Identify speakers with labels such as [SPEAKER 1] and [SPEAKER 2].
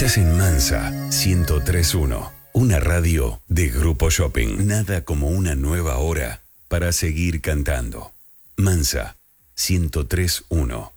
[SPEAKER 1] escuchás en Mansa 103.1, una radio de Grupo Shopping. Nada como una nueva hora para seguir cantando. Mansa 103.1.